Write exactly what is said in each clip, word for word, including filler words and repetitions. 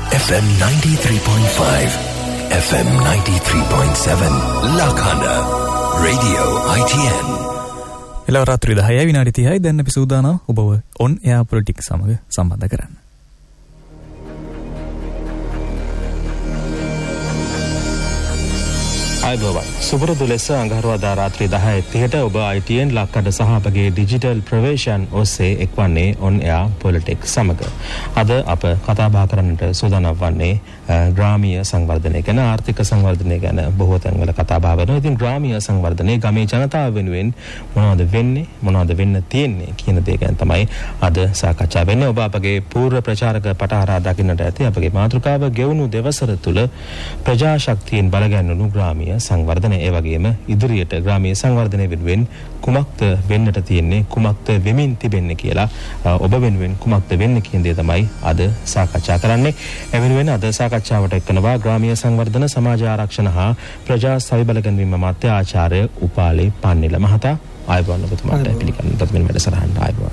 F M ninety-three point five, F M ninety-three point seven, Lakhanda, Radio I T N. එළව රාත්‍රී දහයයි විනාඩි තිහයි දැන් අපි සූදානම් ඔබව ඔන් එයාර් පොලිටික්ස් සමග සම්බන්ධ කරන්න. අයිබෝවන් සුබුරුදු ලෙස අඟහරුවාදා රාත්‍රී දහය තිහට ඔබ I T N ලක්කඩ සහ අපගේ ඩිජිටල් ප්‍රවේශයන් ඔස්සේ එක්වන්නේ ඔන් එයාර් පොලිටික්ස් සමග. අද අප කතා බහ කරන්නට සූදානම් වන්නේ ග්‍රාමීය සංවර්ධනය ගැන, ආර්ථික සංවර්ධනය ගැන බොහෝ තැන්වල කතා බහ වෙනවා. ඉතින් ග්‍රාමීය සංවර්ධනය ගමේ ජනතාව වෙනුවෙන් මොනවද වෙන්නේ, මොනවද වෙන්න තියෙන්නේ කියන දේ ගැන තමයි අද සාකච්ඡා වෙන්නේ. ඔබ අපගේ පූර්ව ප්‍රචාරක පටහරා දකින්නට ඇති. අපගේ මාතෘකාව ගෙවුණු දෙවසර තුල ප්‍රජා ශක්තියෙන් බලගැන්වුණු ග්‍රාමීය සංවර්ධනය, ඒ වගේම ඉදිරියට ග්‍රාමීය සංවර්ධනය වෙනුවෙන් කුමක්ද වෙන්නට තියෙන්නේ, කුමක්ද වෙමින් තිබෙන්නේ කියලා ඔබ වෙනුවෙන් කුමක්ද වෙන්නේ කියන දේ තමයි අද සාකච්ඡා කරන්නේ. ඒ වෙනුවෙන් අද සාකච්ඡාවට එක්කනවා ග්‍රාමීය සංවර්ධන, සමාජ ආරක්ෂණ හා ප්‍රජා සවි බලගැන්වීම අමාත්‍ය ආචාර්ය උපාලි පන්නිල මහතා. ආයුබෝවන් ඔබතුමාට පිළිගන්නත් මෙන්න වැඩසටහනට ආයුබෝවන්.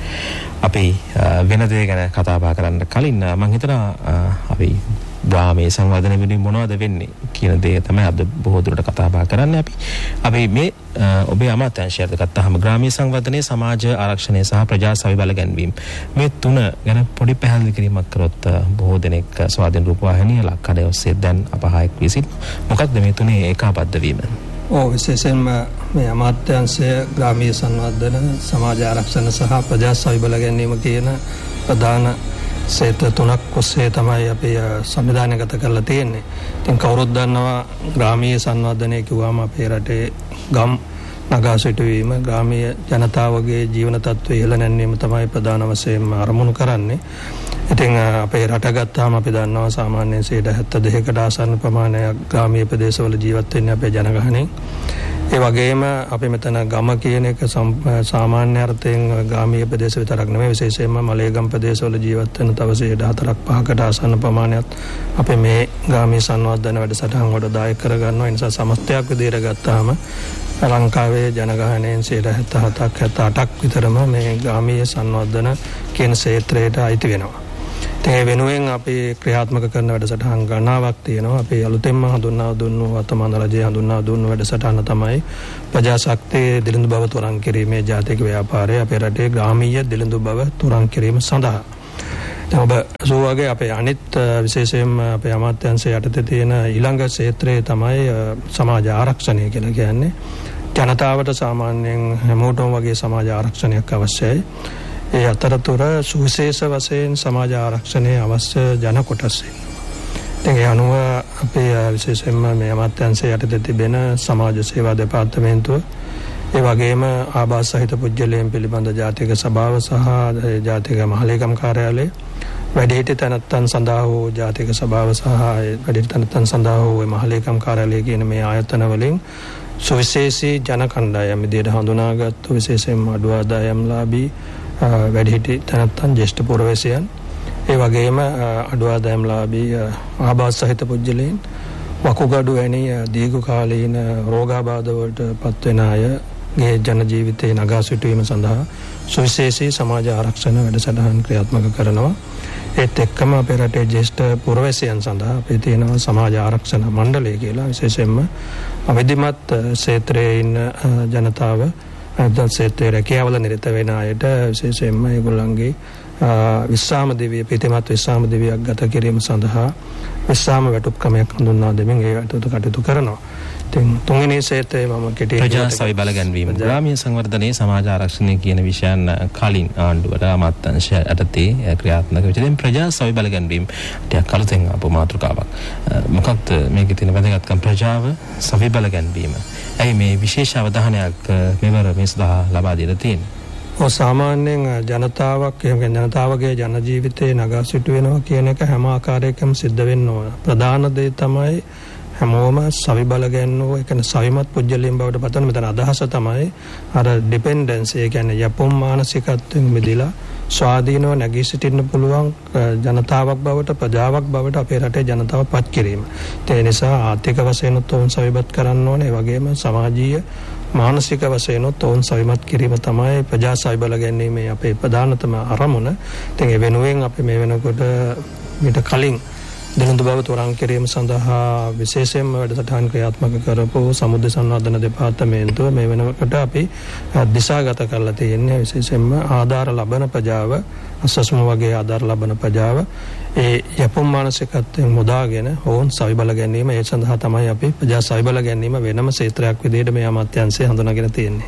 අපි වෙන දේ ගැන කතා බහ කරන්න කලින් මම හිතනවා අපි ග්‍රාමීය සංවර්ධනය වෙනුවෙන් මොනවද වෙන්නේ කියන දේ තමයි අද බොහෝ දුරට කතා බහ කරන්නේ. අපි අපි මේ ඔබේ අමාත්‍යාංශයට ගත්තාම ග්‍රාමීය සංවර්ධනය, සමාජ ආරක්ෂණය සහ ප්‍රජා සවි බලගැන්වීම මේ තුන ගැන පොඩි පැහැදිලි කිරීමක් කරොත් බොහෝ දෙනෙක් ස්වාධීන රූපවාහිනිය ලක්කඩ ඔස්සේ දැන් අපහායක් විසින් මොකක්ද මේ තුනේ ඒකාබද්ධ වීම? ඔව්, විශේෂයෙන්ම මේ අමාත්‍යාංශය ග්‍රාමීය සංවර්ධන, සමාජ ආරක්ෂණ සහ ප්‍රජා සවි බලගැන්වීම කියන ප්‍රධාන ක්ෂේත්‍ර තුනක් ඔස්සේ තමයි අපි සංවිධානයගත කරලා තියෙන්නේ. ඉතින් කවුරුත් දන්නවා ග්‍රාමීය සංවර්ධනය කිව්වම අපේ රටේ ගම් නගා සිටුවීම, ග්‍රාමීය ජනතාවගේ ජීවන තත්ත්වය ඉහළ නැන්වීම තමයි ප්‍රධාන වශයෙන්ම අරමුණු කරන්නේ. ඉතින් අපේ රට ගත්තාම අපි දන්නවා සාමාන්‍යයෙන් සියයට හැත්තෑ දෙකකට ආසන්න ප්‍රමාණයක් ග්‍රාමීය ප්‍රදේශවල ජීවත් වෙන්නේ අපේ ජනගහනයෙන්. ඒ වගේම අපි මෙතන ගම කියන එක සාමාන්‍ය අර්ථයෙන් ග්‍රාමීය ප්‍රදේශ විතරක් නෙමෙයි, විශේෂයෙන්ම මලේගම් ප්‍රදේශවල ජීවත් වෙන තව සියයට හතරක් පහකට ආසන්න ප්‍රමාණයක් අපි මේ ග්‍රාමීය සංවර්ධන වැඩසටහන් වලට දායක කරගන්නවා. ඒ නිසා සමස්තයක් විදිහට ගත්තාම ලංකාවේ ජනගහනයෙන් සියයට හැත්තෑ හතක් හැත්තෑ අටක් විතරම මේ ග්‍රාමීය සංවර්ධන කියන ක්ෂේත්‍රයට අයිති වෙනවා. ඒ වෙනුවෙන් අපි ක්‍රියාත්මක කරන වැඩසටහන් ගණනාවක් තියෙනවා. අපි අලුතෙන්ම හඳුන්වා දුන්නු වර්තමාන රජයේ හඳුන්වා දුන්නු වැඩසටහන තමයි ප්‍රජාශක්තිය දිළිඳු බව ත්වරන් කිරීමේ ජාතික ව්‍යාපාරය අපේ රටේ ග්‍රාමීය දිළිඳු බව ත්වරන් කිරීම සඳහා. ඔබ සුවගේ අපේ අනිත් විශේෂයෙන්ම අපේ අමාත්‍යාංශය යටතේ තියෙන ඊළඟ ක්ෂේත්‍රය තමයි සමාජ ආරක්ෂණය කියලා කියන්නේ. ජනතාවට සාමාන්‍යයෙන් හැමෝටම වගේ සමාජ ආරක්ෂණයක් අවශ්‍යයි. ඒ අතරතුර සුවිශේෂ වශයෙන් සමාජ ආරක්ෂණය අවශ්‍ය ජන කොටස් ඉන්නවා. ඒ අනුව අපේ විශේෂයෙන්ම මේ අමාත්‍යාංශය යටතේ තිබෙන සමාජ සේවා දෙපාර්තමේන්තුව, ඒ වගේම ආබාධ සහිත පුද්ගලයන් පිළිබඳ ජාතික සභාව සහ ජාතික මහලේකම් කාර්යාලය, වැඩිහිටි තැනැත්තන් සඳහා වූ ජාතික සභාව සහ වැඩිහිටි තැනැත්තන් සඳහා වූ මහලේකම් කාර්යාලය කියන මේ ආයතන වලින් සුවිශේෂී ජන කණ්ඩායම් විදිහට හඳුනාගත්තු විශේෂයෙන්ම අඩු ආදායම්ලාභී වැඩිහිටි තැනැත්තන්, ජ්‍යෙෂ්ඨ පුරවැසියන්, ඒ වගේම අඩු ආදායම්ලාභී ආබාධ සහිත පුද්ගලයන්, වකුගඩු වැනි දීර්ඝකාලීන රෝගාබාධ වලට පත්වෙන අයගේ ජන ජීවිතේ නගා සිටුවීම සඳහා සුවිශේෂී සමාජ ආරක්ෂණ වැඩසටහන් ක්‍රියාත්මක කරනවා. ඒත් එක්කම අපේ රටේ ජ්‍යෙෂ්ඨ පුරවැසියන් සඳහා අපේ තියෙනවා සමාජ ආරක්ෂණ මණ්ඩලය කියලා. විශේෂයෙන්ම අවිධිමත් ක්ෂේත්‍රයේ ඉන්න ජනතාව නැත්නම් ක්ෂේත්‍රයේ රැකියාවල නිරත වෙන අයට විශේෂයෙන්ම ඒගොල්ලන්ගේ විශ්‍රාම දිවිය, පිටිමත් විශ්‍රාම දිවියක් ගත කිරීම සඳහා විශ්‍රාම වැටුප්කමක් හඳුන්වා දෙමින් ඒ වැටුප කටයුතු කරනවා. ඉතින් තුන්වෙනි ක්ෂේත්‍රයේ මම කෙටි ප්‍රජා සවි බලගැන්වීම, ග්‍රාමීය සංවර්ධනයේ, සමාජ ආරක්ෂණය කියන විෂයන් කලින් ආණ්ඩුවට අමාත්‍යාංශය යටතේ ක්‍රියාත්මක වෙච්ච දෙයින් ප්‍රජා සවි බලගැන්වීම ටිකක් අලුතෙන් ආපු මාතෘකාවක්. මොකක්ද මේකේ තියෙන වැදගත්කම්? ප්‍රජාව සවි බලගැන්වීම. ඇයි මේ විශේෂ අවධානයක් මෙවර මේ සඳහා ලබා දීලා තියෙන්නේ? ඔව්, සාමාන්‍යයෙන් ජනතාවක් එහෙම ජනතාවගේ ජන ජීවිතේ නගා සිටුවෙනවා කියන එක හැම ආකාරයකම සිද්ධ වෙන්න ඕන. ප්‍රධාන දේ තමයි හැමෝම සවි බලගැන්වෝ, ඒ කියන්නේ සවිමත් පුජ්‍යලයෙන් බවට පත්වන. මෙතන අදහස තමයි අර ඩිපෙන්ඩන්සි, ඒ කියන්නේ යපොම් මානසිකත්වයෙන් මිදලා ස්වාධීනව නැගී සිටින්න පුළුවන් ජනතාවක් බවට, ප්‍රජාවක් බවට අපේ රටේ ජනතාව පත් කිරීම. ඒ නිසා ආර්ථික වශයෙන් උතුම් සවිබත් කරන්න ඕනේ. ඒ වගේම සමාජීය මානසික වශයෙන් උතුම් සවිමත් කිරීම තමයි ප්‍රජා සවි බලගැන්වීමේ අපේ ප්‍රධානතම අරමුණ. ඉතින් ඒ වෙනුවෙන් අපි මේ වෙනකොට ඊට කලින් දිනුදු බව තොරන් කිරීම සඳහා විශේෂයෙන්ම වැඩසටහන් ක්‍රියාත්මක කරපු සමුද්‍ර සංවර්ධන දෙපාර්තමේන්තුව මේ වෙනකොට අපි දිශාගත කරලා තියෙන්නේ විශේෂයෙන්ම ආධාර ලබන ප්‍රජාව අසස්ම වගේ ආධාර ලබන ප්‍රජාව ඒ යපොම් මානසිකත්වයෙන් මුදාගෙන ඔවුන් සවිබල ගැනීම ඒ සඳහා තමයි අපි ප්‍රජා සවිබල ගැනීම වෙනම ක්ෂේත්‍රයක් විදිහට මේ අමාත්‍යාංශය හඳුනාගෙන තියෙන්නේ.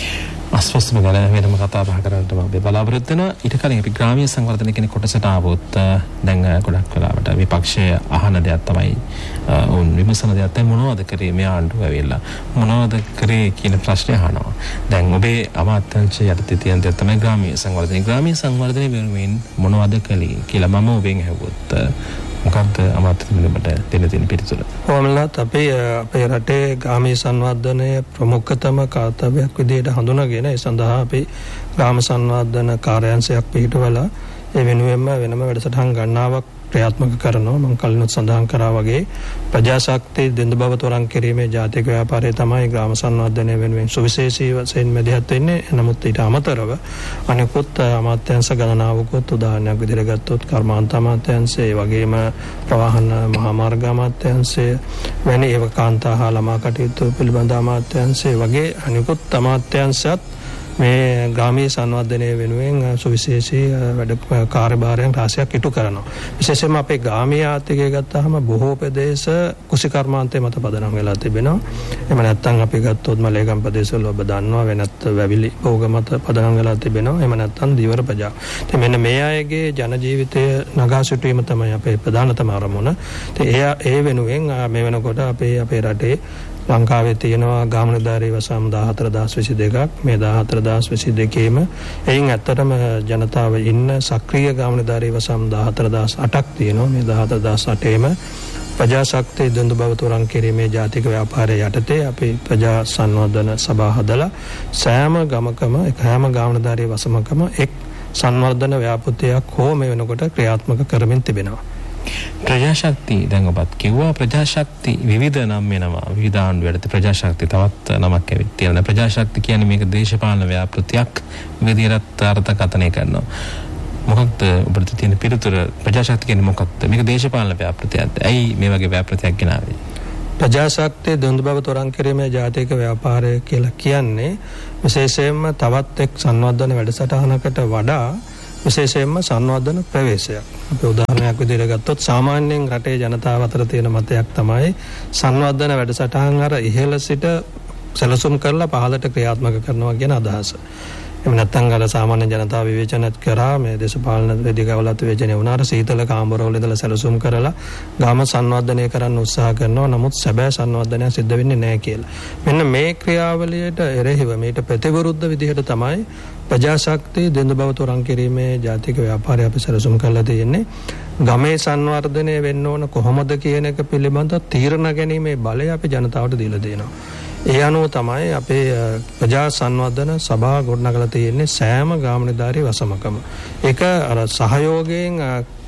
අස්වස්ම ගැන වෙනම කතා බහ කරන්නට මම බලාපොරොත්තු වෙනවා. ඊට කලින් අපි ග්‍රාමීය සංවර්ධන කියන කොටසට ආවොත් දැන් ගොඩක් වෙලාවට විපක්ෂය අහන දෙයක් තමයි උන් විමසන දෙයක් තමයි මොනවද කරේ මේ ආණ්ඩුව ඇවිල්ලා මොනවද කරේ කියන ප්‍රශ්නේ අහනවා. දැන් ඔබේ අමාත්‍යාංශය යටතේ තියෙන දෙයක් තමයි ග්‍රාමීය සංවර්ධනය. ග්‍රාමීය සංවර්ධනය වෙනුවෙන් මොනවද කළේ කියලා මම ඔබෙන් අහුවොත් මොකක්ද අමාත්‍යතුමනට දෙන්න තියෙන පිළිතුර? කොහොමලත් අපේ අපේ රටේ ග්‍රාමීය සංවර්ධනය ප්‍රමුඛතම කාර්යයක් විදිහට හඳුනාගෙන ඒ සඳහා අපි ග්‍රාම සංවර්ධන කාර්යාංශයක් පිහිටවලා ඒ වෙනුවෙන්ම වෙනම වැඩසටහන් ගණනාවක් ක්‍රියාත්මක කරනවා. මම කලිනුත් සඳහන් කරා වගේ ප්‍රජාශක්තිය දෙඳු බව තොරන් කිරීමේ ජාතික ව්‍යාපාරය තමයි ග්‍රාම සංවර්ධනය වෙනුවෙන් සුවිශේෂී වශයෙන් මැදිහත් වෙන්නේ. නමුත් ඊට අමතරව අනෙකුත් අමාත්‍යාංශ ගණනාවකුත් උදාහරණයක් විදිහට ගත්තොත් කර්මාන්ත අමාත්‍යාංශය, ඒ වගේම ප්‍රවාහන මහා මාර්ග අමාත්‍යාංශය වැනි ඒවකාන්තා හා ළමා කටයුතු පිළිබඳ අමාත්‍යාංශය වගේ අනෙකුත් අමාත්‍යාංශත් මේ ග්‍රාමීය සංවර්ධනය වෙනුවෙන් සුවිශේෂී වැඩ කාර්යභාරයන් රාශියක් ඉටු කරනවා. විශේෂයෙන්ම අපේ ග්‍රාමීය ආර්ථිකය ගත්තාම බොහෝ ප්‍රදේශ කුසිකර්මාන්තයේ මත පදනම් වෙලා තිබෙනවා. එහෙම නැත්නම් අපි ගත්තොත් මලේගම් ප්‍රදේශවල ඔබ දන්නවා වෙනත් වැවිලි භෝග මත පදනම් වෙලා තිබෙනවා. එහෙම නැත්නම් දීවර ප්‍රජා. ඉතින් මෙන්න මේ අයගේ ජන ජීවිතය නගා සිටුවීම තමයි අපේ ප්‍රධානතම අරමුණ. ඉතින් ඒ ඒ වෙනුවෙන් මේ වෙනකොට අපේ අපේ රටේ ලංකාවේ තියෙනවා ගාම නිලධාරී වසම් දාහතර දහස් විසි දෙකක්. මේ දාහතර දහස් විසි දෙකේම එයින් ඇත්තටම ජනතාව ඉන්න සක්‍රීය ගාම නිලධාරී වසම් දාහතර දහස් අටක් තියෙනවා. මේ දාහතර දහස් අටේම ප්‍රජාශක්තිය දෙඳු බව තොරන් කිරීමේ ජාතික ව්‍යාපාරය යටතේ අපි ප්‍රජා සංවර්ධන සභා හදලා සෑම ගමකම හැම ගාම නිලධාරී වසමකම එක් සංවර්ධන ව්‍යාපෘතියක් හෝ මේ වෙනකොට ක්‍රියාත්මක කරමින් තිබෙනවා. ප්‍රජාශක්තිය දැන් ඔබත් කිව්වා ප්‍රජාශක්තිය විවිධ නම් වෙනවා. විවිධ ආණ්ඩු යටතේ ප්‍රජාශක්තිය තවත් නමක් ඇවිත් තියෙනවා. ප්‍රජාශක්තිය කියන්නේ මේක දේශපාලන ව්‍යාපෘතියක් විදිහට අර්ථකථනය කරනවා. මොකක්ද ඔබට තියෙන පිළිතුර? ප්‍රජාශක්තිය කියන්නේ මොකක්ද? මේක දේශපාලන ව්‍යාපෘතියක්ද? ඇයි මේ වගේ ව්‍යාපෘතියක් ගෙනාවේ? ප්‍රජාශක්තිය දෙඳු බව තොරන් කිරීමේ ජාතික ව්‍යාපාරය කියලා කියන්නේ විශේෂයෙන්ම තවත් එක් සංවර්ධන වැඩසටහනකට වඩා විශේෂයෙන්ම සංවර්ධන ප්‍රවේශයක්. අපි උදාහරණයක් විදිහට ගත්තොත් සාමාන්‍යයෙන් රටේ ජනතාව අතර තියෙන මතයක් තමයි සංවර්ධන වැඩසටහන් අර ඉහළ සිට සැලසුම් කරලා පහළට ක්‍රියාත්මක කරනවා කියන අදහස. එහෙම නැත්නම් අර සාමාන්‍ය ජනතාව විවේචනත් කරා මේ දේශපාලන වේදිකාවලත් විවේචනය වුණාට සීතල කාමරවල ඉඳලා සැලසුම් කරලා ගාම සංවර්ධනය කරන්න උත්සාහ කරනවා. නමුත් සැබෑ සංවර්ධනය සිද්ධ වෙන්නේ නැහැ කියලා. මෙන්න මේ ක්‍රියාවලියට එරෙහිව මේට ප්‍රතිවිරුද්ධ විදිහට තමයි ප්‍රජාශක්තිය දෙඳු බව තොරන් කිරීමේ ජාතික ව්‍යාපාරය අපි සැලසුම් කරලා තියෙන්නේ. ගමේ සංවර්ධනය වෙන්න ඕන කොහොමද කියන එක පිළිබඳ තීරණ ගැනීමේ බලය අපි ජනතාවට දීලා දෙනවා. ඒ අනුව තමයි අපේ ප්‍රජා සංවර්ධන සභා ගොඩනගලා තියෙන්නේ සෑම ගාම නිලධාරී වසමකම. ඒක අර සහයෝගයෙන්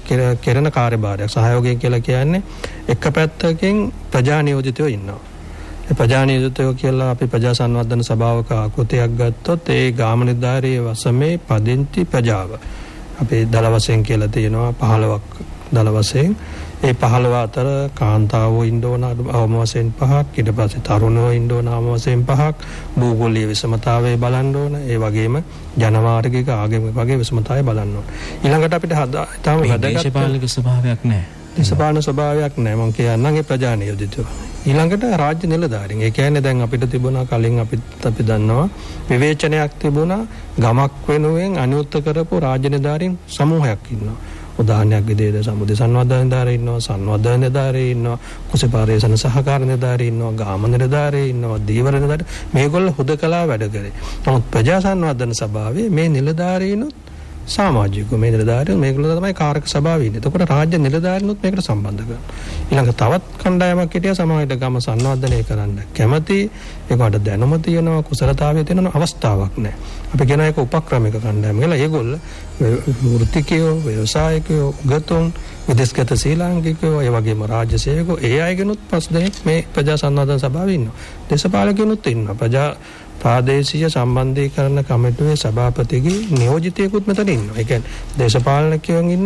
කෙරෙන කාර්යභාරයක්. සහයෝගය කියලා කියන්නේ එක පැත්තකින් ප්‍රජා නියෝජිතයෝ ඉන්නවා. ඒ ප්‍රජා නියෝජිතයෝ කියලා අපි ප්‍රජා සංවර්ධන සභාවක ආකෘතියක් ගත්තොත් ඒ ගාම නිලධාරී වසමේ පදිංචි ප්‍රජාව අපි දල වශයෙන් කියලා තියෙනවා පහළොවක් දල වශයෙන්. ඒ පහළව අතර කාන්තාවෝ ඉන්න ඕන අවම වශයෙන් පහක්, ඊට පස්සේ තරුණයෝ ඉන්න ඕන අවම වශයෙන් පහක්, භූගෝලීය විෂමතාවය බලන්න ඕන, ඒ වගේම ජනවාර්ගික ආගමික වගේ විෂමතාවය බලන්න ඕන. ඊළඟට අපිට තාම වැදගත් දේශපාලනික ස්වභාවයක් නැහැ. දේශපාලන ස්වභාවයක් නැහැ මම කියන්නම්. ඒ ප්‍රජා නියෝජිතයෝ. ඊළඟට රාජ්‍ය නිලධාරීන්. ඒ කියන්නේ දැන් අපිට තිබුණා කලින් අපිත් අපි දන්නවා විවේචනයක් තිබුණා ගමක් වෙනුවෙන් අනුයුක්ත කරපු රාජ්‍ය නිලධාරීන් සමූහයක් ඉන්නවා. උදාහරණයක් විදිහට සමුද්‍ර සංවර්ධන නිලධාරීන් ඉන්නවා, සංවර්ධන නිලධාරීන් ඉන්නවා, කුසි පරිවේෂණ සහකාර නිලධාරීන් ඉන්නවා, ගාම නිලධාරීන් ඉන්නවා, දීවර නිලධාරීන්. මේගොල්ලෝ හුදකලා වැඩ කරේ. නමුත් ප්‍රජා සංවර්ධන සභාවේ මේ නිලධාරීනුත් සමාජිකව මේ නිලධාරීන් මේගොල්ලෝ තමයි කාරක සභාවේ ඉන්නේ. එතකොට රාජ්‍ය නිලධාරීනුත් මේකට සම්බන්ධ කරනවා. ඊළඟ තවත් කණ්ඩායමක් හිටියා සමාජයට ගම සංවර්ධනය කරන්න කැමති, ඒකට දැනුම තියෙනවා, කුසලතාවය තියෙනවා, අවස්ථාවක් නැහැ. අපි කියන එක උපක්‍රමික කණ්ඩායම කියලා. ඒගොල්ලෝ වෘත්තිකයෝ, ව්‍යවසායකයෝ, උගතුන්, විදේශගත ශ්‍රී ලාංකිකයෝ, ඒ වගේම රාජ්‍ය සේවකයෝ, ඒ අයගෙනුත් පස් දෙනෙක් මේ ප්‍රජා සංවර්ධන සභාවේ ඉන්නවා. දේශපාලකයනුත් ඉන්නවා. ප්‍රජා ප්‍රාදේශීය සම්බන්ධීකරණ කමිටුවේ සභාපතිගේ නියෝජිතයෙකුත් මෙතන ඉන්නවා. ඒ කියන්නේ දේශපාලනකයන් ඉන්නවා,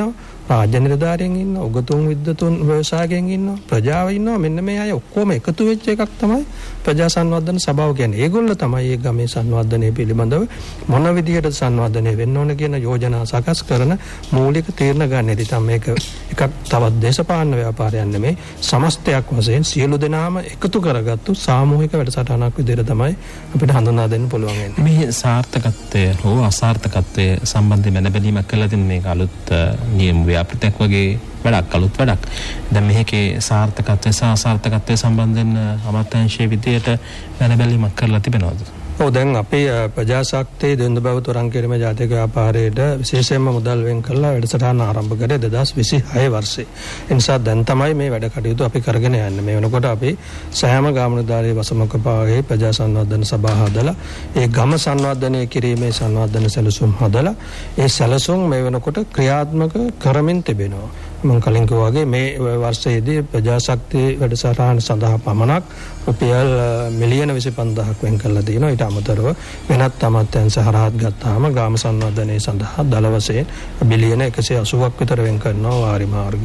රාජ්‍ය නිලධාරීන් ඉන්නවා, උගතුන් විද්වතුන් ව්‍යවසායකයන් ඉන්නවා, ප්‍රජාව ඉන්නවා. මෙන්න මේ අය ඔක්කොම එකතු වෙච්ච එකක් තමයි ප්‍රජා සංවර්ධන සභාව කියන්නේ. ඒගොල්ලෝ තමයි මේ ගමේ සංවර්ධනය පිළිබඳව මොන විදිහට සංවර්ධනය වෙන්න ඕන කියන යෝජනා සකස් කරන මූලික තීරණ ගන්න. ඉතින් මේක එකක් තවත් දේශපාලන ව්‍යාපාරයක් නෙමෙයි, සමස්තයක් වශයෙන් සියලු දෙනාම එකතු කරගත්තු සාමූහික වැඩසටහනක් විදිහට තමයි අපිට හඳුනා දෙන්න පුළුවන් වෙන්නේ. මේ සාර්ථකත්වය හෝ අසාර්ථකත්වය සම්බන්ධයෙන් මැනබැලීමක් කළා තියෙන මේක අලුත් නියම ව්‍යාපෘතියක් වගේ වැඩක්, අලුත් වැඩක්. දැන් මේකේ සාර්ථකත්වය සහ අසාර්ථකත්වය සම්බන්ධයෙන් අමාත්‍යාංශයේ විදියට මැනබැලීමක් කරලා තිබෙනවද? ඔව්, දැන් අපේ ප්‍රජාශක්තිය දෙවන බව තරං කිරීමේ ජාතික ව්‍යාපාරයට විශේෂයෙන්ම මුදල් වෙන් කරලා වැඩසටහන ආරම්භ කරේ දෙදාස් විසිහය වර්ෂයේ. ඒ නිසා දැන් තමයි මේ වැඩ කටයුතු අපි කරගෙන යන්නේ. මේ වෙනකොට අපි සෑම ගාමනදාරී වසමක පාගේ ප්‍රජා සංවර්ධන සභා හදලා ඒ ගම සංවර්ධනය කිරීමේ සංවර්ධන සැලසුම් හදලා ඒ සැලසුම් මේ වෙනකොට ක්‍රියාත්මක කරමින් තිබෙනවා. මම කලින් කිව්වා වගේ මේ වර්ෂයේදී ප්‍රජාශක්තිය වැඩසටහන සඳහා පමණක් රුපියල් මිලියන විසිපන්දාහක් වෙන් කරලා තියෙනවා. ඊට අමතරව වෙනත් අමාත්‍යාංශ හරහාත් ගත්තාම ග්‍රාම සංවර්ධනය සඳහා දල වශයෙන් බිලියන එකසිය අසූවක් විතර වෙන් කරනවා. වාරි මාර්ග,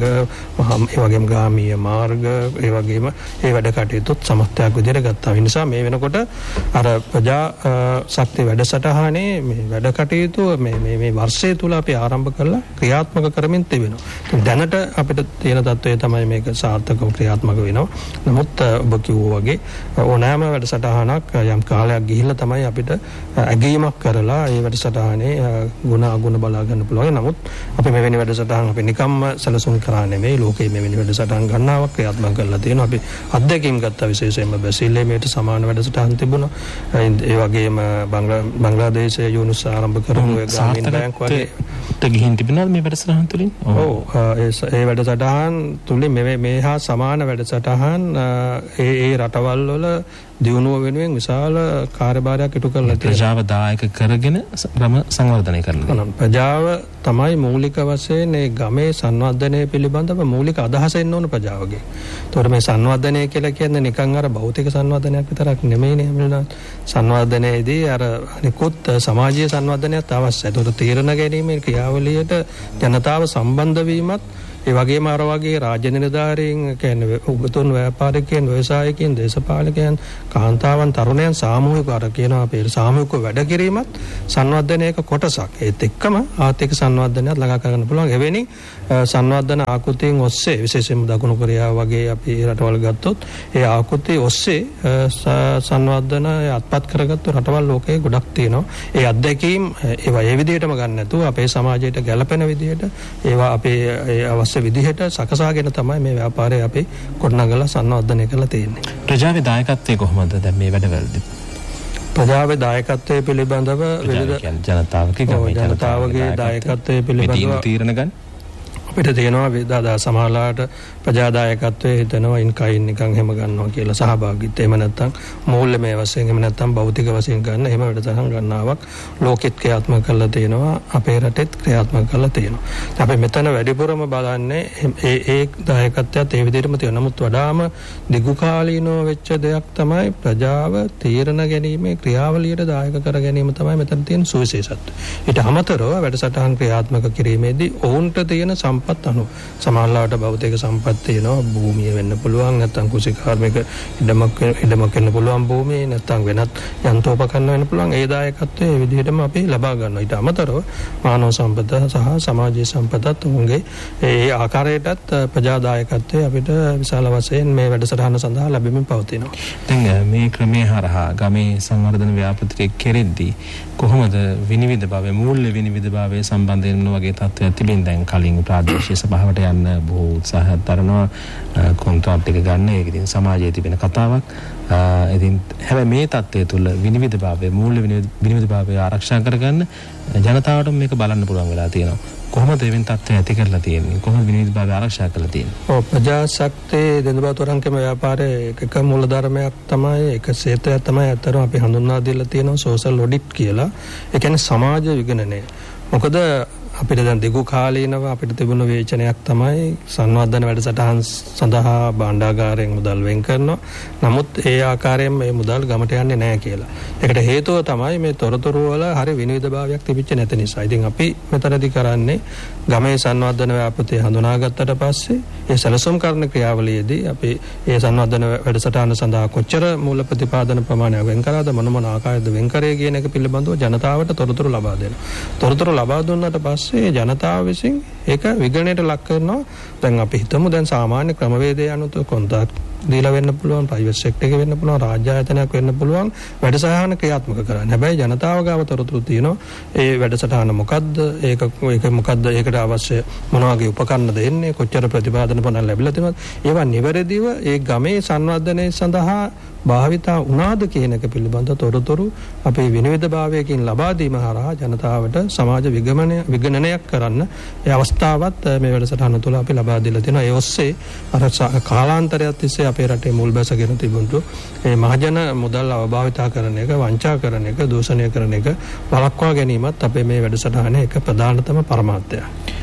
ඒ වගේම ග්‍රාමීය මාර්ග, ඒ වගේම ඒ වැඩ කටයුතුත් සමස්තයක් විදිහට ගත්තා. ඒ නිසා මේ වෙනකොට අර ප්‍රජා ශක්තිය වැඩසටහනේ මේ වැඩ කටයුතු මේ මේ මේ වර්ෂය තුල අපි ආරම්භ කරලා ක්‍රියාත්මක කරමින් තිබෙනවා. දැනට අපිට තියෙන තත්ත්වය තමයි මේක සාර්ථකව ක්‍රියාත්මක වෙනවා. නමුත් ඔබ කිව්වා වගේ ඕනෑම වැඩසටහනක් යම් කාලයක් ගිහිල්ලා තමයි අපිට ඇගීමක් කරලා ඒ වැඩසටහනේ ගුණ අගුණ බලා ගන්න පුළුවන්. නමුත් අපි මෙවැනි වැඩසටහන් අපි නිකම්ම සැලසුම් කරා නෙමෙයි, ලෝකයේ මෙවැනි වැඩසටහන් ගණනාවක් ක්‍රියාත්මක කරලා තියෙනවා. අපි අත්දැකීම් ගත්තා. විශේෂයෙන්ම බැසිලේමේට සමාන වැඩසටහන් තිබුණා. ඒ වගේම බංග්ලාදේශයේ යුනුස් ආරම්භ කරපු ග්‍රාමීණ බැංක් වගේ ගිහින් තිබුණාද මේ වැඩසටහන් තුලින්? ඔව්, ඒ වැඩසටහන් තුලින් මේ මේ හා සමාන වැඩසටහන් ඒ ඒ රටවල් වල දියුණුව වෙනුවෙන් විශාල කාර්යභාරයක් ඉටු කරලා තියෙනවා. ප්‍රජාව දායක කරගෙන ගම සංවර්ධනය කරනවා. ප්‍රජාව තමයි මූලික වශයෙන් මේ ගමේ සංවර්ධනය පිළිබඳව මූලික අදහස එන්න ඕන ප්‍රජාවගේ. ඒතකොට මේ සංවර්ධනය කියලා කියන්නේ නිකන් අර භෞතික සංවර්ධනයක් විතරක් නෙමෙයිනේ. අපිට සංවර්ධනයේදී අර අනිකුත් සමාජීය සංවර්ධනයත් අවශ්‍යයි. ඒතකොට තීරණ ගැනීමේ ක්‍රියාවලියට ජනතාව සම්බන්ධ වීමත්, ඒ වගේම අර වගේ රාජ්‍ය නිලධාරීන්, කියන්නේ උගතුන්, ව්‍යාපාරිකයන්, ව්‍යවසායකයන්, දේශපාලකයන්, කාන්තාවන්, තරුණයන් සාමූහිකව අර කියනවා අපේ සාමූහිකව වැඩ කිරීමත් සංවර්ධනයක කොටසක්. ඒත් එක්කම ආර්ථික සංවර්ධනයත් ළඟා කරගන්න පුළුවන්. එවැනි සංවර්ධන ආකෘතීන් ඔස්සේ, විශේෂයෙන්ම දකුණු කොරියාව වගේ අපි රටවල් ගත්තොත් ඒ ආකෘතිය ඔස්සේ සංවර්ධන අත්පත් කරගත්තු රටවල් ලෝකයේ ගොඩක් තියෙනවා. ඒ අත්දැකීම් ඒවා ඒ විදිහටම ගන්න නැතුව අපේ සමාජයට ගැළපෙන විදිහට ඒවා අපේ අවශ්‍ය විදිහට සකසාගෙන තමයි මේ ව්‍යාපාරය අපි කොටනගලා සංවර්ධනය කරලා තියෙන්නේ. ප්‍රජාවේ දායකත්වය කොහොමද දැන් මේ වැඩවලදී? ප්‍රජාවේ දායකත්වය පිළිබඳව විවිධ ජනතාවගේ ජනතාවගේ දායකත්වය පිළිබඳව තීරණ ගන්න අපිට තියෙනවා විදා සමාජලාට ප්‍රජා දායකත්වයේ හිතනවා ඉන් කයින් නිකන් හැම ගන්නවා කියලා සහභාගීත්වය. එහෙම නැත්නම් මූල්‍යමය වශයෙන්, එහෙම නැත්නම් භෞතික වශයෙන් ගන්න එහෙම වැඩසටහන් ගන්නාවක් ලෝකෙත් ක්‍රියාත්මක කරලා තියෙනවා, අපේ රටෙත් ක්‍රියාත්මක කරලා තියෙනවා. අපි මෙතන වැඩිපුරම බලන්නේ ඒ ඒ දායකත්වයත් ඒ විදිහටම තියෙනවා. නමුත් වඩාම දිගුකාලීනව වෙච්ච දෙයක් තමයි ප්‍රජාව තීරණ ගැනීමේ ක්‍රියාවලියට දායක කර ගැනීම තමයි මෙතන තියෙන සුවිශේෂත්වය. ඊට අමතරව වැඩසටහන් ක්‍රියාත්මක කිරීමේදී ඔවුන්ට තියෙන සම්පත් අනුව සමාජලාට භෞතික සම්පත් තියෙනවා. භූමිය වෙන්න පුළුවන්, නැත්නම් කුසිකාර්මික ඉඩමක් ඉඩමක් වෙන්න පුළුවන් භූමිය, නැත්නම් වෙනත් යන්ත්‍රෝපකරණ වෙන්න පුළුවන්. ඒ දායකත්වය ඒ විදිහටම අපි ලබා ගන්නවා. ඊට අමතරව මානව සම්පත සහ සමාජීය සම්පතත් උන්ගේ ඒ ආකාරයටත් ප්‍රජා දායකත්වය අපිට විශාල වශයෙන් මේ වැඩසටහන සඳහා ලැබෙමින් පවතිනවා. දැන් මේ ක්‍රමයේ හරහා ගමේ සංවර්ධන ව්‍යාපෘතිය කෙරෙද්දී කොහොමද විනිවිද භාවය, මූල්‍ය විනිවිද භාවය සම්බන්ධයෙන් මොන වගේ තත්ත්වයක් තිබෙන? දැන් කලින් ප්‍රාදේශීය සභාවට යන්න බොහෝ උත්සාහයක් දරනවා, කොන්ත්‍රාට් එක ගන්න. ඒක ඉතින් සමාජයේ තිබෙන කතාවක්. ඉතින් හැබැයි මේ තත්ත්වය තුළ විනිවිද භාවය, මූල්‍ය විනිවිද භාවය ආරක්ෂා කරගන්න ජනතාවට මේක බලන්න පුළුවන් වෙලා තියෙනවා. කොහොමද එවෙන් තත්ත්වය ඇති කරලා තියෙන්නේ? කොහොමද විනිවිද භාවය ආරක්ෂා කරලා තියෙන්නේ? ඔව්, ප්‍රජාශක්තිය දෙඳබා තරංගම ව්‍යාපාරයේ එක මූලධර්මයක් තමයි, එක ක්ෂේත්‍රයක් තමයි අතරම අපි හඳුන්වා දීලා තියෙනවා සෝෂල් ඔඩිට් කියලා. ඒ කියන්නේ සමාජ විගණනය. මොකද අපිට දැන් දිගු කාලීනව අපිට තිබුණ වේචනයක් තමයි සංවර්ධන වැඩසටහන් සඳහා භාණ්ඩාගාරයෙන් මුදල් වෙන් කරනවා. නමුත් ඒ ආකාරයෙන් මේ මුදල් ගමට යන්නේ නැහැ කියලා. ඒකට හේතුව තමයි මේ තොරතුරු වල හරි විනිවිදභාවයක් තිබිච්ච නැති නිසා. ඉතින් අපි මෙතනදී කරන්නේ ගමේ සංවර්ධන ව්‍යාපෘතිය හඳුනාගත්තට පස්සේ ඒ සැලසුම් කරන ක්‍රියාවලියේදී අපි ඒ සංවර්ධන වැඩසටහන සඳහා කොච්චර මූල ප්‍රතිපාදන ප්‍රමාණයක් වෙන් කරාද මොන මොන ආකාරයකද වෙන් කරේ කියන එක පිළිබඳව ජනතාවට තොරතුරු ලබා දෙනවා. තොරතුරු ලබා දුන්නාට පස්සේ ජනතාව විසින් ඒක විගණනයට ලක් කරනවා. දැන් අපි හිතමු දැන් සාමාන්‍ය ක්‍රමවේදය අනුව කොන්ත්‍රාත් දීලා වෙන්න පුළුවන්, ප්‍රයිවට් සෙක්ටර් එකේ වෙන්න පුළුවන්, රාජ්‍ය ආයතනයක් වෙන්න පුළුවන් වැඩසටහන ක්‍රියාත්මක කරන්න. හැබැයි ජනතාව ගාව තොරතුරු තියෙනවා. ඒ වැඩසටහන මොකද්ද? ඒක ඒක මොකද්ද? ඒකට අවශ්‍ය මොන වගේ උපකරණ දෙන්නේ? කොච්චර ප්‍රතිපාදන පොණ ලැබිලා තියෙනවද? ඒවා නිවැරදිව ඒ ගමේ සංවර්ධනය සඳහා භාවිතා වුණාද කියන එක පිළිබඳ තොරතුරු අපේ විනිවිදභාවයකින් ලබා දීම හරහා ජනතාවට සමාජ විගමනය විගණනයක් කරන්න ඒ අවස්ථාවත් මේ වැඩසටහන තුළ අපි ලබා දීලා තියෙනවා. ඒ ඔස්සේ අර කාලාන්තරයක් තිස්සේ අපේ රටේ මුල් බැසගෙන තිබුණු මේ මහජන මුදල් අවභාවිතා කරන එක, වංචා කරන එක, දූෂණය කරන එක වළක්වා ගැනීමත් අපේ මේ වැඩසටහනේ එක ප්‍රධානතම පරමාර්ථයක්.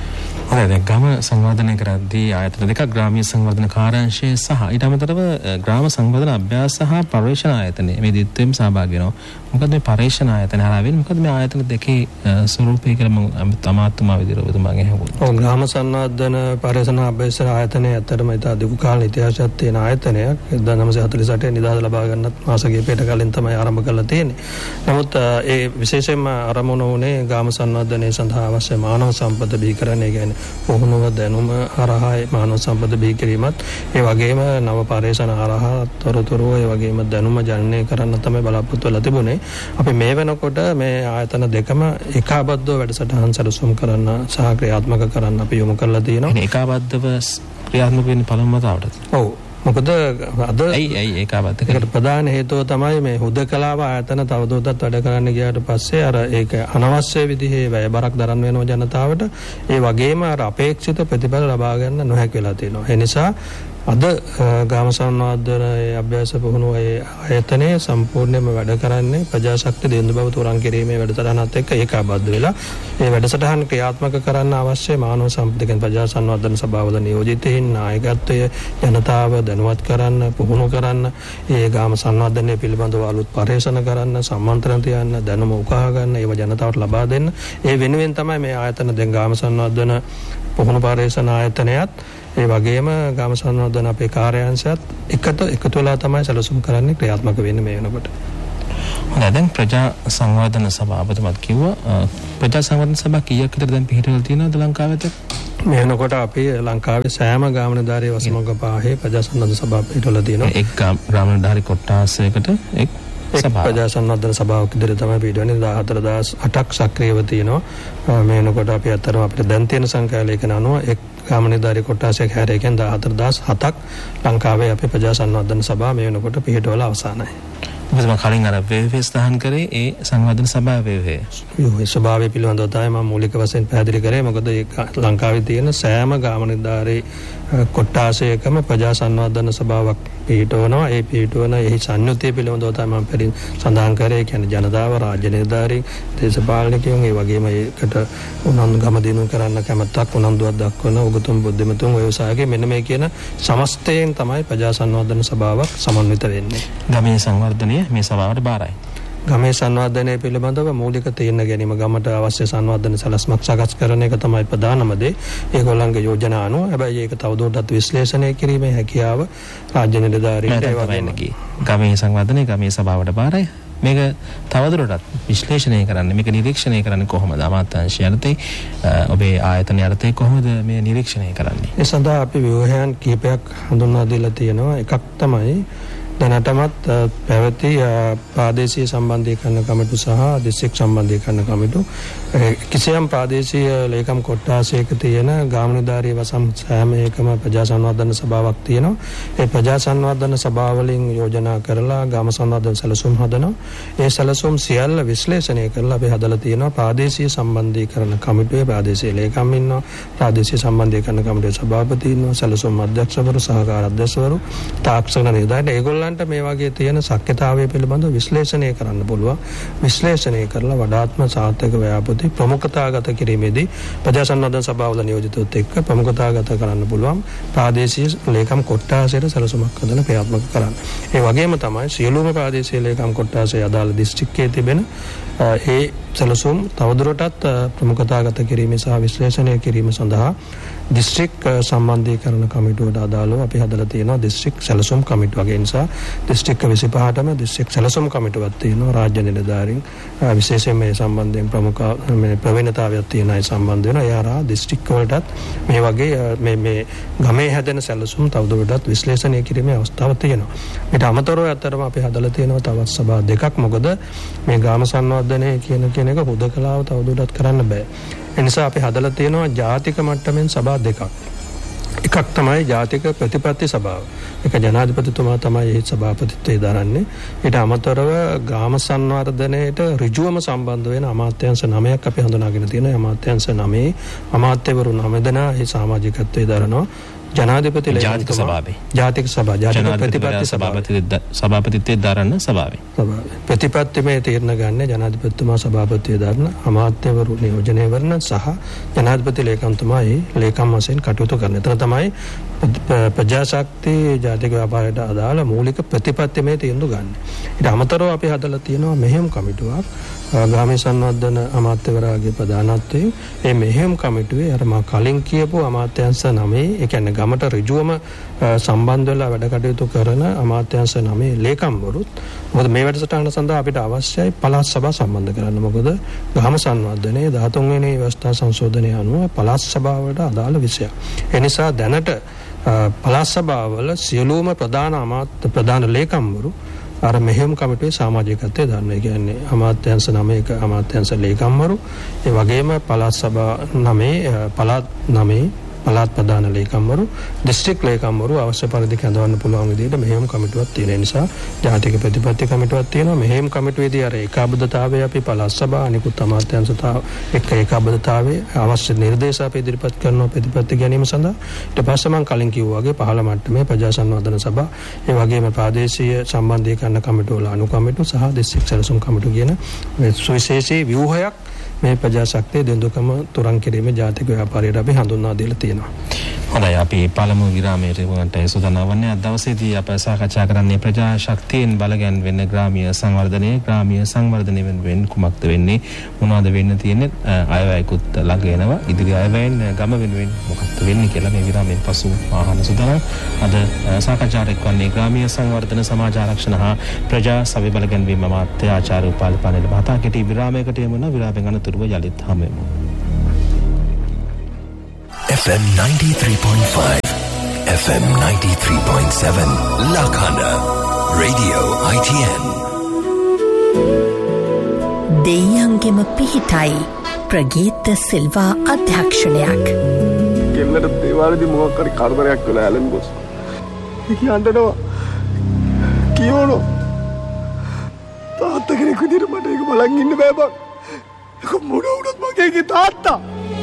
හරි දැන් ගම සංවර්ධනය කරද්දී ආයතන දෙකක් ග්‍රාමීය සංවර්ධන කාර්යාංශය සහ ඊට අමතරව ග්‍රාම සංවර්ධන අභ්‍යාස සහ පර්යේෂණ ආයතනය මේ දෙත්වෙම සහභාගී වෙනවා. මොකද මේ පර්යේෂණ ආයතන හරහා වෙන්නේ මොකද මේ ආයතන දෙකේ ස්වරූපය කියලා මම තමාත්මා විදිහට ඔබතුමාගෙන් අහුවා. ඔව් ග්‍රාම සංවර්ධන පර්යේෂණ අභ්‍යාස ආයතනය ඇත්තටම ඉතා දිගු කාල ඉතිහාසයක් තියෙන ආයතනයක්. එක්දාස් නවසිය හතළිස් අටේ නිදහස ලබා ගන්නත් මාස කිහිපයකට කලින් තමයි ආරම්භ කරලා තියෙන්නේ. නමුත් ඒ විශේෂයෙන්ම ආරම්භ වුණේ ග්‍රාම සංවර්ධනය සඳහා අවශ්‍ය මානව සම්පත බිහිකරණය කියන්නේ පුහුණුව දැනුම හරහා මානව සම්පත බිහි කිරීමත් ඒ වගේම නව පර්යේෂණ හරහා තොරතුරු ඒ වගේම දැනුම ජනනය කරන්න තමයි බලාපොරොත්තු වෙලා තිබුණේ. අපි මේ වෙනකොට මේ ආයතන දෙකම ඒකාබද්ධව වැඩසටහන් සැලසුම් කරන්න සහ ක්‍රියාත්මක කරන්න අපි යොමු කරලා තියෙනවා. ඒකාබද්ධව ක්‍රියාත්මක වෙන්නේ පළමු වතාවට. ඔව්. මොකද අද ඇයි ඇයි ඒකාබද්ධ ඒකට ප්‍රධාන හේතුව තමයි මේ හුදකලාව ආයතන තවදුරටත් වැඩ කරන්න ගියාට පස්සේ අර ඒක අනවශ්‍ය විදිහේ වැයබරක් දරන්න වෙනවා ජනතාවට. ඒ වගේම අර අපේක්ෂිත ප්‍රතිඵල ලබා ගන්න නොහැකි වෙලා තියෙනවා. ඒ නිසා අද ග්‍රාම සංවර්ධනයේ අභ්‍යාස පුහුණුව ඒ ආයතනයේ සම්පූර්ණයෙන්ම වැඩ කරන්නේ ප්‍රජාශක්ති දෙඳු බව තුරන් කිරීමේ වැඩසටහනත් එක්ක ඒකාබද්ධ වෙලා ඒ වැඩසටහන ක්‍රියාත්මක කරන්න අවශ්‍ය මානව සම්පතකින් ප්‍රජා සංවර්ධන සභාවල නියෝජිතයින් නායකත්වය ජනතාව දැනුවත් කරන්න පුහුණු කරන්න ඒ ග්‍රාම සංවර්ධනය පිළිබඳව අලුත් පරිශන කරන්න සම්මන්ත්‍රණ තියන්න දැනුම උකහා ගන්න ඒව ජනතාවට ලබා දෙන්න ඒ වෙනුවෙන් තමයි මේ ආයතන දැන් ග්‍රාම සංවර්ධන පුහුණු පරිශන ආයතනයත් ඒ වගේම ග්‍රාම සංවර්ධන අපේ කාර්යාංශයත් එකට එකතු වෙලා තමයි සැලසුම් කරන්නේ ක්‍රියාත්මක වෙන්නේ මේ වෙනකොට. හොඳයි දැන් ප්‍රජා සංවර්ධන සභාවතුමත් කිව්වා ප්‍රජා සංවර්ධන සභා කීයක් විතර දැන් පිහිටවල තියෙනවද ලංකාවේ? මේ වෙනකොට අපි ලංකාවේ සෑම ග්‍රාම නිලධාරී වසමග පහේ ප්‍රජා සංවර්ධන සභා පිහිටවල තියෙනවා. එක් ග්‍රාම නිලධාරී කොට්ටාසයකට එක් සභාවක්. ප්‍රජා සංවර්ධන සභාවක් ඉදිරියට තමයි පිහිටවන්නේ. දාහතර දහස් අටක් සක්‍රියව තියෙනවා. මේ වෙනකොට අපි අතරම අපිට දැන් තියෙන සංඛ්‍යා ලේඛන අනුව එක් ග්‍රාම නිලධාරී කොට්ටාසයක් හැරෙකින් දාහතර දහස් හතක් ලංකාවේ අපේ ප්‍රජා සංවර්ධන සභාව මේ වෙනකොට පිහිටවල අවසానයි. මොකද මම කලින් අර වේවේස් දහන් කරේ ඒ සංවර්ධන සභාව වේවේ. ඒ ස්වභාවය පිළිබඳව තමයි මම මූලික වශයෙන් පැහැදිලි කරේ. මොකද ඒ ලංකාවේ තියෙන සෑම ග්‍රාම නිලධාරී කොට්ටාසයකම ප්‍රජා සංවර්ධන සභාවක් පිහිටවනවා. ඒ පිහිටවන එහි සංයුතිය පිළිබඳව තමයි මම පෙරින් සඳහන් කරේ. ඒ කියන්නේ ජනතාව, රාජ්‍ය නිලධාරීන්, දේශපාලනිකයන්, ඒ වගේම ඒකට උනන්දු ගම දිනු කරන්න කැමැත්තක් උනන්දුවක් දක්වන උගතුන් බුද්ධිමතුන් ව්‍යවසායකයන් මෙන්න මේ කියන සමස්තයෙන් තමයි ප්‍රජා සංවර්ධන සභාවක් සමන්විත වෙන්නේ. ගමේ සංවර්ධනය මේ සභාවට බාරයි. ගමේ සංවර්ධනය පිළිබඳව මූලික තීරණ ගැනීම ගමට අවශ්‍ය සංවර්ධන සැලැස්මක් සකස් කරන එක තමයි ප්‍රධානම දේ. ඒගොල්ලන්ගේ යෝජනා අනුව හැබැයි ඒක තවදුරටත් විශ්ලේෂණය කිරීමේ හැකියාව රාජ්‍ය නිලධාරීන්ට ඒ වගේම ගමේ සංවර්ධනය ගමේ සභාවට බාරයි. මේක තවදුරටත් විශ්ලේෂණය කරන්න මේක නිරීක්ෂණය කරන්න කොහොමද? අමාත්‍යාංශය යටතේ ඔබේ ආයතන යටතේ කොහොමද මේ නිරීක්ෂණය කරන්නේ? ඒ සඳහා අපි ව්‍යුහයන් කිහිපයක් හඳුන්වා දීලා තියෙනවා. එකක් තමයි දැනටමත් පැවති ප්‍රාදේශීය සම්බන්ධීකරණ කමිටු සහ දිස්ත්‍රික් සම්බන්ධීකරණ කමිටු කිසියම් ප්‍රාදේශීය ලේකම් කොට්ටාසයක තියෙන ග්‍රාම නිලධාරී වසම් සෑම එකම ප්‍රජා සංවර්ධන සභාවක් තියෙනවා. ඒ ප්‍රජා සංවර්ධන සභාවලින් යෝජනා කරලා ග්‍රාම සංවර්ධන සැලසුම් හදනවා. ඒ සැලසුම් සියල්ල විශ්ලේෂණය කරලා අපි හදලා තියෙනවා ප්‍රාදේශීය සම්බන්ධීකරණ කමිටුවේ ප්‍රාදේශීය ලේකම් ඉන්නවා, ප්‍රාදේශීය සම්බන්ධීකරණ කමිටුවේ සභාපති ඉන්නවා, සැලසුම් අධ්‍යක්ෂවරු, සහකාර අධ්‍යක්ෂවරු, තාක්ෂණ නිලධාරීන් ඒගොල්ලෝ ඒගොල්ලන්ට මේ වගේ තියෙන ශක්්‍යතාවය පිළිබඳව විශ්ලේෂණය කරන්න පුළුවන්. විශ්ලේෂණය කරලා වඩාත්ම සාර්ථක ව්‍යාපෘති ප්‍රමුඛතාගත කිරීමේදී ප්‍රජා සංවර්ධන සභාවල නියෝජිතොත් එක්ක ප්‍රමුඛතාගත කරන්න පුළුවන් ප්‍රාදේශීය ලේකම් කොට්ටාසයට සැලසුමක් හදලා ක්‍රියාත්මක කරන්න. ඒ වගේම තමයි සියලුම ප්‍රාදේශීය ලේකම් කොට්ටාසයේ අදාළ දිස්ත්‍රික්කයේ තිබෙන ඒ සැලසුම් තවදුරටත් ප්‍රමුඛතාගත කිරීම සහ විශ්ලේෂණය කිරීම සඳහා දිස්ත්‍රික් සම්බන්ධීකරණ කමිටුවට අදාළව අපි හදලා තියෙනවා දිස්ත්‍රික් සැලසුම් කමිටුව. ඒ නිසා දිස්ත්‍රික් විසිපහටම දිස්ත්‍රික් සැලසුම් කමිටුවක් තියෙනවා. රාජ්‍ය නිලධාරීන් විශේෂයෙන් මේ සම්බන්ධයෙන් ප්‍රමුඛ මේ ප්‍රවීණතාවයක් තියෙන අය සම්බන්ධ වෙනවා. ඒ ආරා දිස්ත්‍රික් වලටත් මේ වගේ මේ මේ ගමේ හැදෙන සැලසුම් තවදුරටත් විශ්ලේෂණය කිරීමේ අවස්ථාවක් තියෙනවා. ඊට අමතරව අතරම අපි හදලා තියෙනවා තවත් සභා දෙකක්. මොකද මේ ග්‍රාම සංවර්ධනය කියන කියන එක හුදකලාව තවදුරටත් කරන්න බෑ. ඒ නිසා අපි හදලා තියෙනවා ජාතික මට්ටමින් සභා දෙකක්. එකක් තමයි ජාතික ප්‍රතිපත්ති සභාව. ඒක ජනාධිපතිතුමා තමයි ඒ සභාපතිත්වයේ දරන්නේ. ඊට අමතරව ග්‍රාම සංවර්ධනයේට ඍජුවම සම්බන්ධ වෙන අමාත්‍යාංශ නවයක් අපි හඳුනාගෙන තියෙනවා. අමාත්‍යාංශ නවයේ අමාත්‍යවරු නව දෙනා ඒ සමාජිකත්වයේ දරනවා. ජනාධිපති ජාතික සභාවේ ජාතික සභාව ජාතික ප්‍රතිපත්ති සභාපති සභාපතිත්වයේ දරන සභාවේ සභාවේ ප්‍රතිපත්තිමය තීරණ ගන්න ජනාධිපතිතුමා සභාපතිය දරන අමාත්‍යවරු නියෝජනය කරන සහ ජනාධිපති ලේකම්තුමා ඒ ලේකම් වශයෙන් කටයුතු කරන. එතන තමයි ප්‍රජාශක්ති ජාතික ව්‍යාපාරයට අදාළ මූලික ප්‍රතිපත්තිමය තීන්දුව ගන්න. ඊට අමතරව අපි හදලා තියෙනවා මෙහෙයුම් කමිටුවක්. ග්‍රාමීය සංවර්ධන අමාත්‍යවරයාගේ ප්‍රධානත්වයෙන් ඒ මෙහෙයුම් කමිටුවේ අර මා කලින් කියපු අමාත්‍යාංශ නවයේ ඒ කියන්නේ ගමට ඍජුවම සම්බන්ධ වෙලා වැඩ කටයුතු කරන අමාත්‍යාංශ නවයේ ලේකම්වරුත් මොකද මේ වැඩසටහන සඳහා අපිට අවශ්‍යයි පළාත් සභා සම්බන්ධ කරන්න. මොකද ග්‍රාම සංවර්ධනයේ දහතුන් වෙනි ව්‍යවස්ථා සංශෝධනය අනුව පළාත් සභාවට අදාළ විෂයක්. ඒ නිසා දැනට පළාත් සභාවල සියලුම ප්‍රධාන අමාත්‍ය ප්‍රධාන ලේකම්වරු අර මෙහෙයුම් කමිටුවේ සමාජිකත්වයේ දරන. ඒ කියන්නේ අමාත්‍යාංශ නවයක අමාත්‍යාංශ ලේකම්වරු ඒ වගේම පළාත් සභා නවයේ පළාත් නවයේ පළාත් ප්‍රධාන ලේකම්වරු දිස්ත්‍රික් ලේකම්වරු අවශ්‍ය පරිදි කැඳවන්න පුළුවන් විදිහට මෙහෙයුම් කමිටුවක් තියෙන නිසා ජාතික ප්‍රතිපත්ති කමිටුවක් තියෙනවා. මෙහෙයුම් කමිටුවේදී අර ඒකාබද්ධතාවය අපි පළාත් සභා අනිකුත් අමාත්‍යාංශතාව එක්ක ඒකාබද්ධතාවයේ අවශ්‍ය නිර්දේශ අපි ඉදිරිපත් කරනවා ප්‍රතිපත්ති ගැනීම සඳහා. ඊට පස්සේ මම කලින් කිව්වා වගේ පහළ මට්ටමේ ප්‍රජා සංවර්ධන සභා ඒ වගේම ප්‍රාදේශීය සම්බන්ධීකරණ කමිටුව වල අනු කමිටු සහ දිස්ත්‍රික් සැලසුම් කමිටු කියන සුවිශේෂී ව්‍යුහයක් මේ ප්‍රජාශක්තිය දෙඳුකම තුරන් කිරීමේ ජාතික ව්‍යාපාරයට අපි හඳුන්වා දීලා තියෙනවා. හොඳයි අපි පළමු විරාමයට වුණාට සූදානම් වන්නේ අද දවසේදී අප සාකච්ඡා කරන්නේ ප්‍රජාශක්තියෙන් බලගැන්වෙන ග්‍රාමීය සංවර්ධනයේ ග්‍රාමීය සංවර්ධනය වෙනුවෙන් කුමක්ද වෙන්නේ මොනවද වෙන්න තියෙන්නේ අයවැයකුත් ළඟ එනවා ඉදිරි අයවැයෙන් ගම වෙනුවෙන් මොකක්ද වෙන්නේ කියලා මේ විරාමයෙන් පසු ආහන සූදානම්. අද සාකච්ඡාට එක්වන්නේ ග්‍රාමීය සංවර්ධන සමාජ ආරක්ෂණ හා ප්‍රජා සවි බලගැන්වීම අමාත්‍ය ආචාර්ය උපාලි පනේල මහතා කෙටි විරාමයකට යමු. විරාමයෙන් අනතුරුව යලිත් හමුවෙමු. F M ninety-three point five, F M ninety-three point seven, Lakhanda, Radio I T N. දෙයියන්ගෙම පිහිටයි ප්‍රගීත Silva අධ්‍යක්ෂණයක්. කෙල්ලට දේවාලදී මොකක් හරි කරදරයක් වෙලා ඇලන් බොස්. කියන්නනවා කියවනෝ තාත්තා කෙනෙක් විදිහට මට ඒක බලන් ඉන්න බෑ බං. ඒක මොන වුණත් මගේ තාත්තා.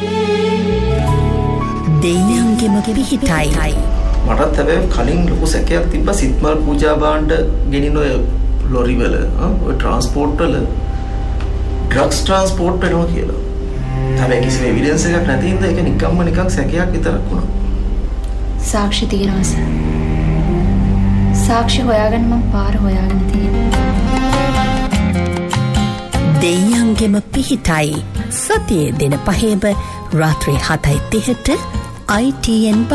දෙයියන්ගෙම පිහිටයි. මටත් හැබැයි කලින් ලොකු සැකයක් තිබ්බා සිත්මල් පූජා භාණ්ඩ ගෙනින ඔය ලොරි වල ඔය ට්‍රාන්ස්පෝර්ට් වල ඩ්‍රග්ස් ට්‍රාන්ස්පෝර්ට් වෙනවා කියලා. හැබැයි කිසිම එවිඩන්ස් එකක් නැති හින්දා ඒක නිකම්ම නිකන් සැකයක් විතරක් වුණා. සාක්ෂි තියෙනවා සර්. සාක්ෂි හොයාගන්න මම පාර හොයාගෙන තියෙනවා. දෙයියන්ගෙම පිහිටයි සතියේ දින පහේම රාත්‍රී හතයි තිහට I T N